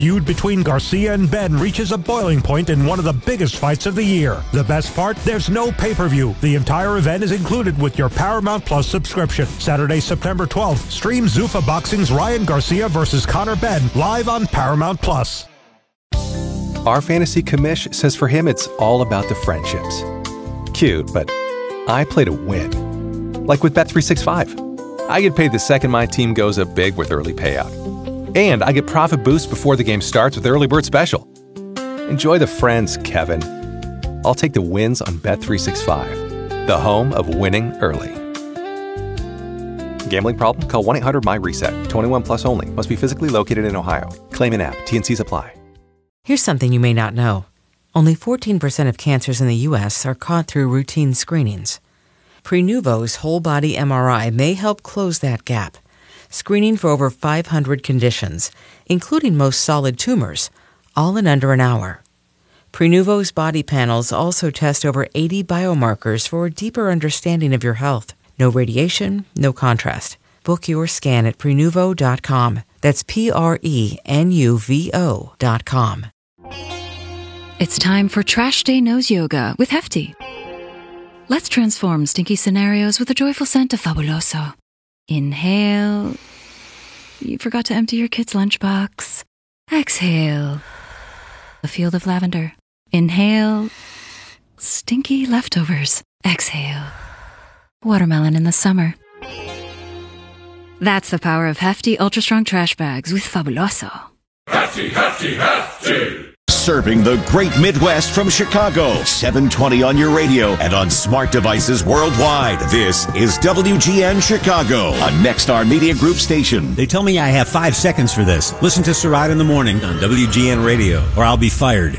Feud between Garcia and Ben reaches a boiling point in one of the biggest fights of the year. The best part? There's no pay-per-view. The entire event is included with your Paramount Plus subscription. Saturday, September 12th, stream Zuffa Boxing's Ryan Garcia versus Conor Benn live on Paramount Plus. Our fantasy commish says for him it's all about the friendships. Cute, but I play to win. Like with Bet365. I get paid the second my team goes up big with early payout. And I get profit boosts before the game starts with Early Bird Special. Enjoy the friends, Kevin. I'll take the wins on Bet365, the home of winning early. Gambling problem? Call 1-800-MY-RESET. 21 plus only. Must be physically located in Ohio. Claim in app. T&Cs apply. Here's something you may not know. Only 14% of cancers in the U.S. are caught through routine screenings. Prenuvo's whole-body MRI may help close that gap, screening for over 500 conditions, including most solid tumors, all in under an hour. Prenuvo's body panels also test over 80 biomarkers for a deeper understanding of your health. No radiation, no contrast. Book your scan at Prenuvo.com. That's Prenuvo.com. It's time for Trash Day Nose Yoga with Hefty. Let's transform stinky scenarios with the joyful scent of Fabuloso. Inhale. You forgot to empty your kid's lunchbox. Exhale. A field of lavender. Inhale. Stinky leftovers. Exhale. Watermelon in the summer. That's the power of Hefty Ultra Strong Trash Bags with Fabuloso. Hefty, Hefty, Hefty! Serving the great Midwest from Chicago. 720 on your radio and on smart devices worldwide. This is WGN Chicago, a Nexstar Media Group station. They tell me I have 5 seconds for this. Listen to Sarad in the Morning on WGN Radio, or I'll be fired.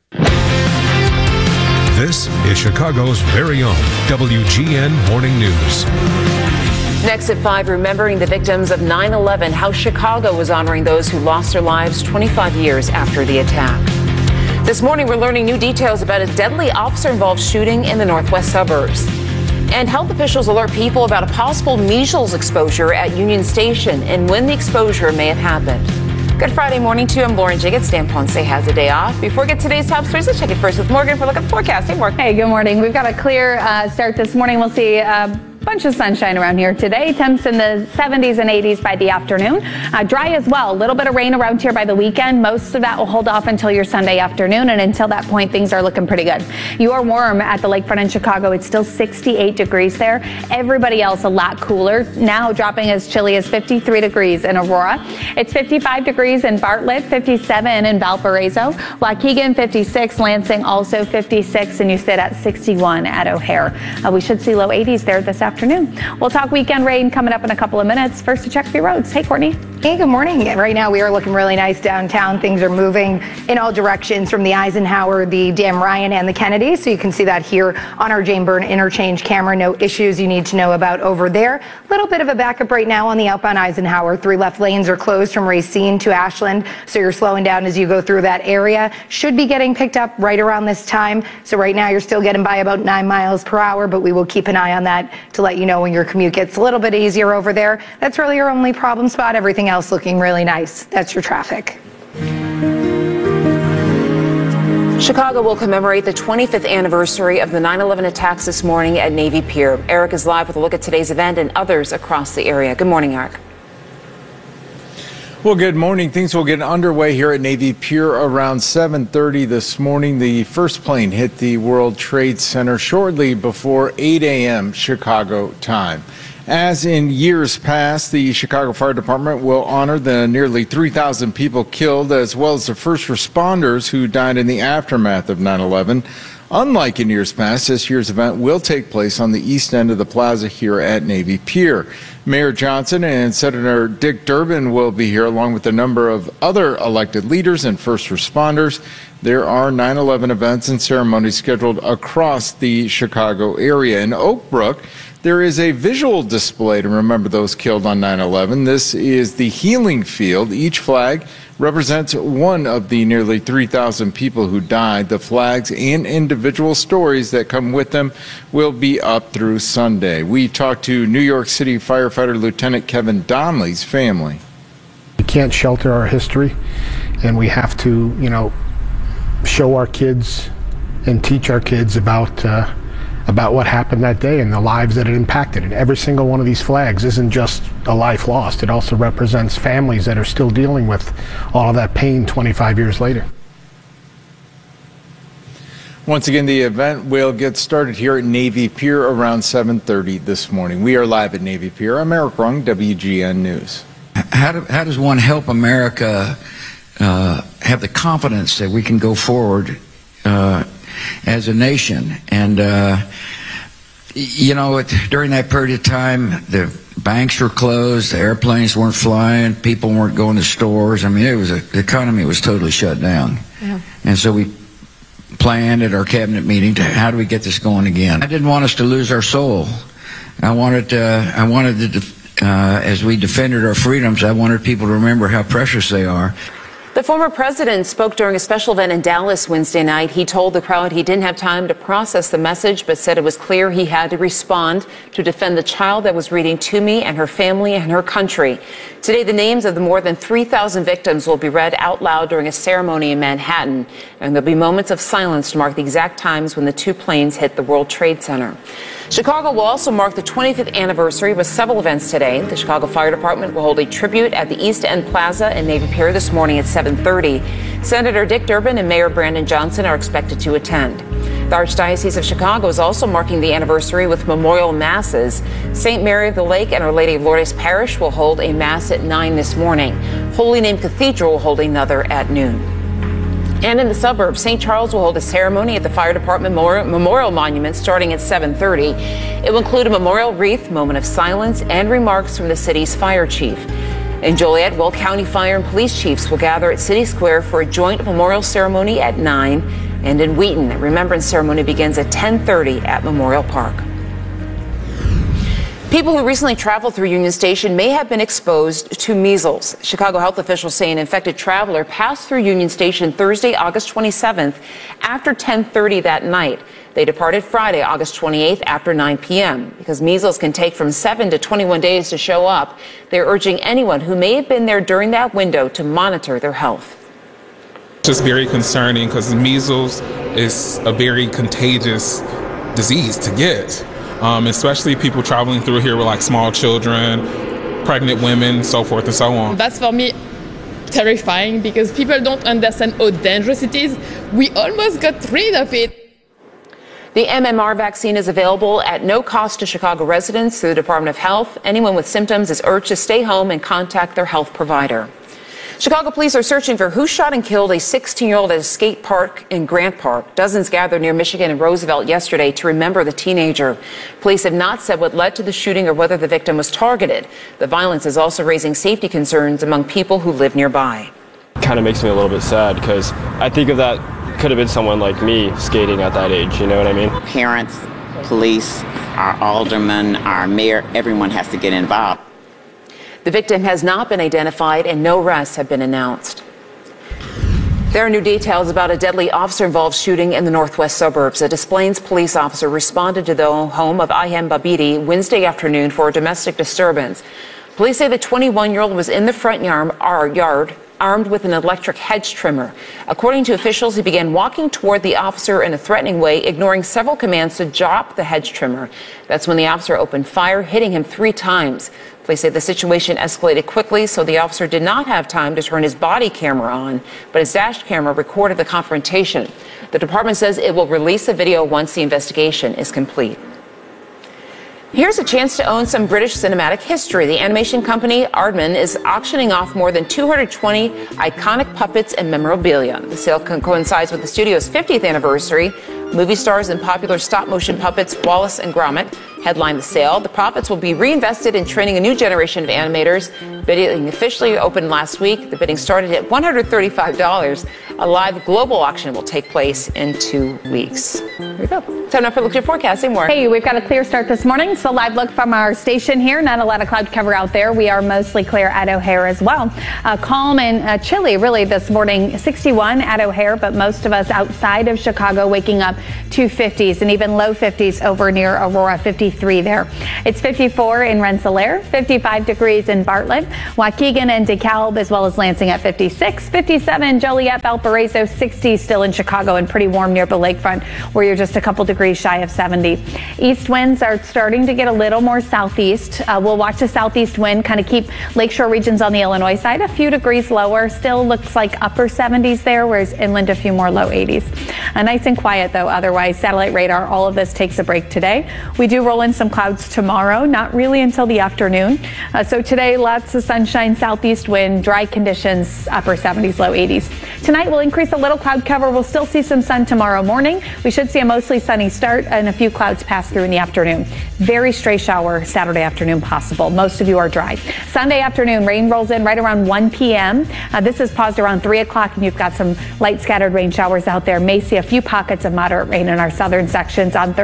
This is Chicago's very own WGN Morning News. Next at 5, remembering the victims of 9/11, how Chicago was honoring those who lost their lives 25 years after the attack. This morning, we're learning new details about a deadly officer-involved shooting in the northwest suburbs. And health officials alert people about a possible measles exposure at Union Station and when the exposure may have happened. Good Friday morning to you. I'm Lauren Jiggett. Stan Ponce has a day off. Before we get today's top stories, let's check it first with Morgan for a look at the forecast. Hey, Morgan. Hey, good morning. We've got a clear start this morning. We'll see bunch of sunshine around here today. Temps in the 70s and 80s by the afternoon. Dry as well. A little bit of rain around here by the weekend. Most of that will hold off until your Sunday afternoon, and until that point, things are looking pretty good. You are warm at the lakefront in Chicago. It's still 68 degrees there. Everybody else a lot cooler. Now dropping as chilly as 53 degrees in Aurora. It's 55 degrees in Bartlett, 57 in Valparaiso, Waukegan 56, Lansing also 56, and you sit at 61 at O'Hare. We should see low 80s there this afternoon. We'll talk weekend rain coming up in a couple of minutes. First to check the roads. Hey, Courtney. Hey, good morning. Right now we are looking really nice downtown. Things are moving in all directions from the Eisenhower, the Dan Ryan, and the Kennedy. So you can see that here on our Jane Byrne interchange camera. No issues you need to know about over there. A little bit of a backup right now on the outbound Eisenhower. 3 left lanes are closed from Racine to Ashland. So you're slowing down as you go through that area. Should be getting picked up right around this time. So right now you're still getting by about 9 miles per hour, but we will keep an eye on that to let you know when your commute gets a little bit easier over there. That's really your only problem spot. Everything else looking really nice. That's your traffic. Chicago will commemorate the 25th anniversary of the 9/11 attacks this morning at Navy Pier. Eric is live with a look at today's event and others across the area. Good morning, Eric. Well, good morning. Things will get underway here at Navy Pier around 7:30 this morning. The first plane hit the World Trade Center shortly before 8 a.m. Chicago time. As in years past, the Chicago Fire Department will honor the nearly 3,000 people killed, as well as the first responders who died in the aftermath of 9/11. Unlike in years past, this year's event will take place on the east end of the plaza here at Navy Pier. Mayor Johnson and Senator Dick Durbin will be here, along with a number of other elected leaders and first responders. There are 9/11 events and ceremonies scheduled across the Chicago area. In Oak Brook, there is a visual display to remember those killed on 9/11. This is the Healing Field. Each flag represents one of the nearly 3,000 people who died. The flags and individual stories that come with them will be up through Sunday. We talked to New York City firefighter Lieutenant Kevin Donnelly's family. We can't shelter our history, and we have to, show our kids and teach our kids about what happened that day and the lives that it impacted. And every single one of these flags isn't just a life lost. It also represents families that are still dealing with all of that pain 25 years later. Once again, the event will get started here at Navy Pier around 7:30 this morning. We are live at Navy Pier. I'm Eric Rung, WGN News. How does one help America have the confidence that we can go forward as a nation? And, during that period of time, the banks were closed, the airplanes weren't flying, people weren't going to stores. I mean, the economy was totally shut down. Yeah. And so we planned at our cabinet meeting to how do we get this going again. I didn't want us to lose our soul. I wanted to as we defended our freedoms, I wanted people to remember how precious they are. The former president spoke during a special event in Dallas Wednesday night. He told the crowd he didn't have time to process the message, but said it was clear he had to respond to defend the child that was reading to me and her family and her country. Today, the names of the more than 3,000 victims will be read out loud during a ceremony in Manhattan, and there'll be moments of silence to mark the exact times when the two planes hit the World Trade Center. Chicago will also mark the 25th anniversary with several events today. The Chicago Fire Department will hold a tribute at the East End Plaza in Navy Pier this morning at 7:30. Senator Dick Durbin and Mayor Brandon Johnson are expected to attend. The Archdiocese of Chicago is also marking the anniversary with memorial masses. St. Mary of the Lake and Our Lady of Lourdes Parish will hold a mass at 9 this morning. Holy Name Cathedral will hold another at noon. And in the suburbs, St. Charles will hold a ceremony at the Fire Department Memorial Monument starting at 7:30. It will include a memorial wreath, moment of silence, and remarks from the city's fire chief. In Joliet, Will County Fire and Police chiefs will gather at City Square for a joint memorial ceremony at 9. And in Wheaton, a remembrance ceremony begins at 10:30 at Memorial Park. People who recently traveled through Union Station may have been exposed to measles. Chicago health officials say an infected traveler passed through Union Station Thursday, August 27th after 10:30 that night. They departed Friday, August 28th after 9 p.m. Because measles can take from 7 to 21 days to show up, they're urging anyone who may have been there during that window to monitor their health. Just very concerning because measles is a very contagious disease to get. Especially people traveling through here with like small children, pregnant women, so forth and so on. That's for me terrifying because people don't understand how dangerous it is. We almost got rid of it. The MMR vaccine is available at no cost to Chicago residents through the Department of Health. Anyone with symptoms is urged to stay home and contact their health provider. Chicago police are searching for who shot and killed a 16-year-old at a skate park in Grant Park. Dozens gathered near Michigan and Roosevelt yesterday to remember the teenager. Police have not said what led to the shooting or whether the victim was targeted. The violence is also raising safety concerns among people who live nearby. Kind of makes me a little bit sad because I think of that could have been someone like me skating at that age, you know what I mean? Parents, police, our aldermen, our mayor, everyone has to get involved. The victim has not been identified and no arrests have been announced. There are new details about a deadly officer-involved shooting in the northwest suburbs. A Des Plaines police officer responded to the home of Ayhem Babidi Wednesday afternoon for a domestic disturbance. Police say the 21-year-old was in the front yard armed with an electric hedge trimmer. According to officials, he began walking toward the officer in a threatening way, ignoring several commands to drop the hedge trimmer. That's when the officer opened fire, hitting him 3 times. Police say the situation escalated quickly, so the officer did not have time to turn his body camera on, but his dash camera recorded the confrontation. The department says it will release the video once the investigation is complete. Here's a chance to own some British cinematic history. The animation company Aardman is auctioning off more than 220 iconic puppets and memorabilia. The sale coincides with the studio's 50th anniversary. Movie stars and popular stop-motion puppets Wallace and Gromit headline the sale. The profits will be reinvested in training a new generation of animators. Bidding officially opened last week. The bidding started at $135. A live global auction will take place in 2 weeks. Here we go. Time now for Look at Your Forecast. Seymour. Hey, we've got a clear start this morning. So live look from our station here. Not a lot of cloud cover out there. We are mostly clear at O'Hare as well. Calm and chilly really this morning. 61 at O'Hare, but most of us outside of Chicago waking up to 50s and even low 50s over near Aurora, 53 there. It's 54 in Rensselaer, 55 degrees in Bartlett, Waukegan and DeKalb, as well as Lansing at 56, 57 Joliet, Valparaiso, 60 still in Chicago and pretty warm near the lakefront where you're just a couple degrees shy of 70. East winds are starting to get a little more southeast. We'll watch the southeast wind kind of keep lakeshore regions on the Illinois side a few degrees lower. Still looks like upper 70s there, whereas inland a few more low 80s. Nice and quiet though otherwise. Satellite radar, all of this takes a break today. We do roll in some clouds tomorrow, not really until the afternoon. So today lots of sunshine, southeast wind, dry conditions, upper 70s, low 80s. Tonight we'll increase a little cloud cover. We'll still see some sun tomorrow morning. We should see a mostly sunny start and a few clouds pass through in the afternoon. Very stray shower Saturday afternoon possible. Most of you are dry. Sunday afternoon, rain rolls in right around 1 p.m. This is paused around 3 o'clock and you've got some light scattered rain showers out there. May see a few pockets of moderate rain in our southern sections on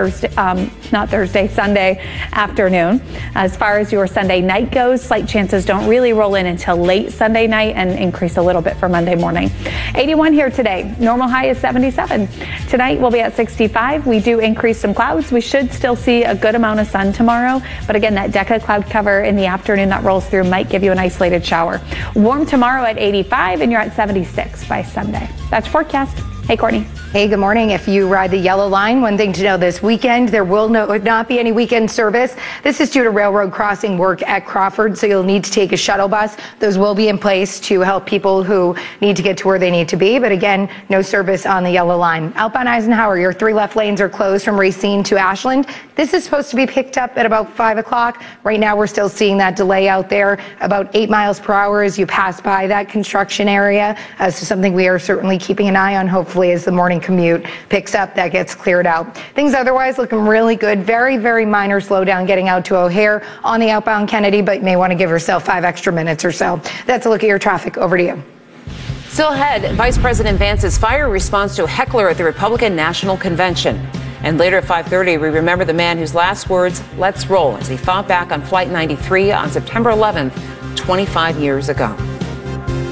Sunday afternoon. As far as your Sunday night goes, slight chances don't really roll in until late Sunday night and increase a little bit for Monday morning. 81 here today. Normal high is 77. Tonight we'll be at 65. We do increase some clouds. We should still see a good amount of sun tomorrow. But again, that Deca cloud cover in the afternoon that rolls through might give you an isolated shower. Warm tomorrow at 85 and you're at 76 by Sunday. That's forecast. Hey, Courtney. Hey, good morning. If you ride the yellow line, one thing to know this weekend, there will not be any weekend service. This is due to railroad crossing work at Crawford, so you'll need to take a shuttle bus. Those will be in place to help people who need to get to where they need to be. But again, no service on the yellow line. Outbound Eisenhower, your 3 left lanes are closed from Racine to Ashland. This is supposed to be picked up at about 5 o'clock. Right now, we're still seeing that delay out there, about 8 miles per hour as you pass by that construction area. So something we are certainly keeping an eye on, hopefully, as the morning commute picks up, that gets cleared out. Things otherwise looking really good. Very, very minor slowdown getting out to O'Hare on the outbound Kennedy, but you may want to give yourself 5 extra minutes or so. That's a look at your traffic. Over to you. Still ahead, Vice President Vance's fiery response to a heckler at the Republican National Convention. And later at 5:30, we remember the man whose last words, "Let's roll," as he fought back on Flight 93 on September 11th, 25 years ago.